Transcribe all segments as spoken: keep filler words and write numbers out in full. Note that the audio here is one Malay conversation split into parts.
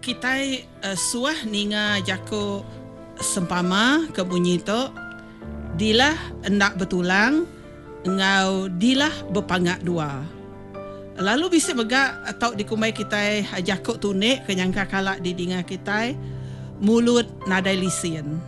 kita uh, suah ninga jako sempama ke bunyi tu dilah endak betulang ngau dilah berpangak dua. Lalu bisa begak atau dikumai kita jako tunik kenyangka kalak di dinga kita mulut nadai lisin.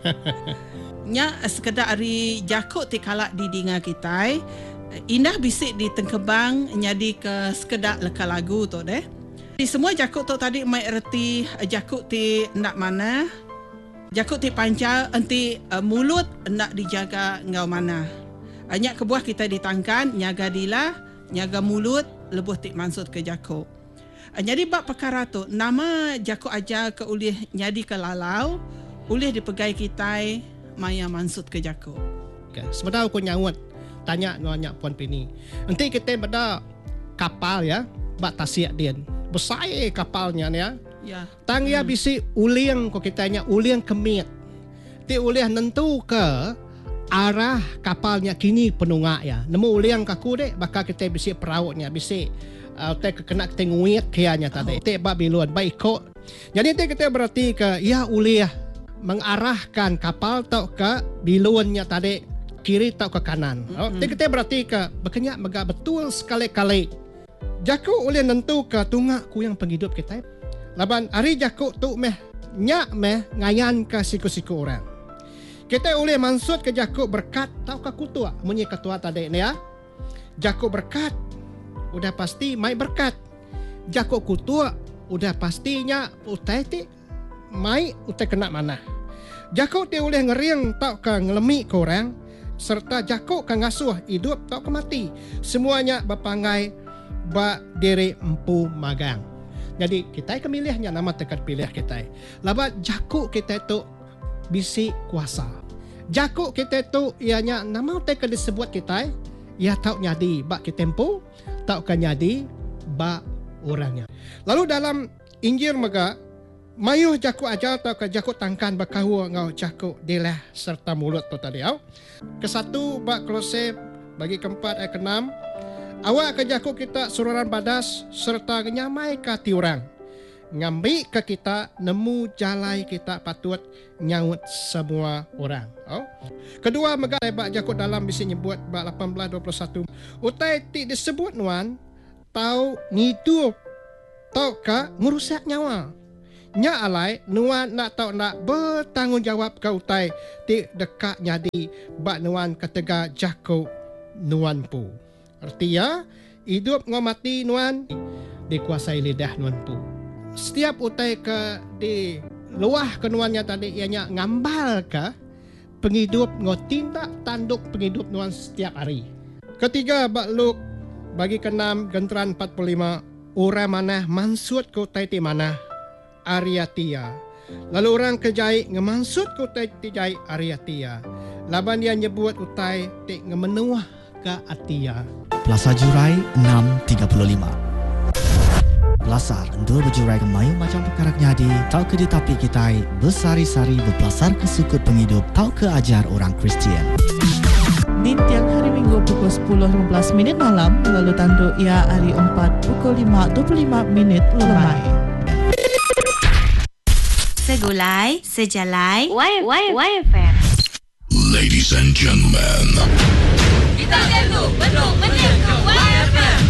Nya sekedar ari jako ti kalak di dinga kita indah bisik di tengkebang nyadi ke sekedar leka lagu tu deh. Di semua jakut tu tadi mai erti jakut ti nak mana, jakut ti panca enti uh, mulut nak dijaga ngau mana. Banyak kebuah kita ditangkan nyaga dila, nyaga mulut lebuh ti mansut ke jakut. Uh, jadi bab perkara tu nama jakut aja ke ulih nyadi ke lalau, ulih dipegai kita maya mansut ke jakut. Okay. Sebenarnya aku nyawut tanya nanya Puan Pini. Nanti kita pada kapal ya, bak tasiak dia. Besar kapalnya ya. Ya. Tang ya hmm. bisi uliang ko kitanya uliang kemit. Ti uliang nentu ke arah kapalnya kini penungak ya. Nemu uliang kaku dek bakal kita bisi perautnya bisi uh, te kena kita nguit kianya tadi. Oh. Te bak biluan baik ko. Jadi te kita berarti ke ya uliah mengarahkan kapal tau ke biluannya tadi kiri tau ke kanan. Mm-hmm. Oh, te kita berarti ke berkenyak megak betul sekali-kali. Jakuk oleh nentu ke tungak ku yang penghidup kita. Laban hari jakuk tu meh nyak meh ngayan ke siku-siku orang. Kita oleh mansut ke jakuk berkat tau ke kutua. Munyi ketua tadi ni ya. Jakuk berkat udah pasti mai berkat. Jakuk kutua udah pastinya utai ti mai utai kena mana. Jakuk ti oleh ngeriang tau ke ngelemi ke orang serta jakuk ke ngasuh hidup tau ke mati. Semuanya berpangai ba diri empu magang. Jadi kita kemilihnya nama tekat pilih kita. Laba jakuk kita itu bisi kuasa. Jakuk kita itu ianya nama tekat disebut kita ia tahu nyadi ba kita empu, tahu kan nyadi ba orangnya. Lalu dalam Injil mega mayuh jakuk aja tahu ke jakuk tangkan bakahu ngau jakuk dilah serta mulut tu tadi au. Kesatu ba Kolose bagi keempat ayat keenam. Awak ke jakuk kita sururan badas serta nyamai ke tiurang. Ngambil ke kita nemu jalai kita patut nyaut semua orang. Oh. Kedua megah bak jakuk dalam bisa nyebut bak lapan belas dua puluh satu. Utai ti disebut nuan tau ngidup tau ka ngerusak nyawa. Nya alai nuan nak tau nak bertanggungjawab ke utai ti dekat nyadi bak nuan ketega jakuk nuan pu. Artinya, hidup ngau mati nuan dikuasai lidah nuan pu. Setiap utai ke di luah ke nuannya tadi ianya ngambal ke penghidup ngau tindak tanduk penghidup nuan setiap hari. Ketiga, bak Luk bagi keenam genteran empat puluh lima orang mana mansut ke utai ti mana Ariatia. Lalu orang kejai ngemansut ke utai ti jai Ariatia. Laban dia nyebut utai ti ngemenuah ke Atia. Plaza Jurai enam tiga puluh lima. Pelasar dua berjurai kemayu macam perkara nyadi tau ke ditapi kita bersari-sari berpelasar ke sukut penghidup tau ke ajar orang Kristian. Di tiang hari Minggu pukul sepuluh lima belas minit malam lalu tandu ia hari empat pukul lima dua puluh lima minit lemai. Segulai, sejalai, Y F M. Ladies and gentlemen, kita dulu, betul, menyentuh Y F M.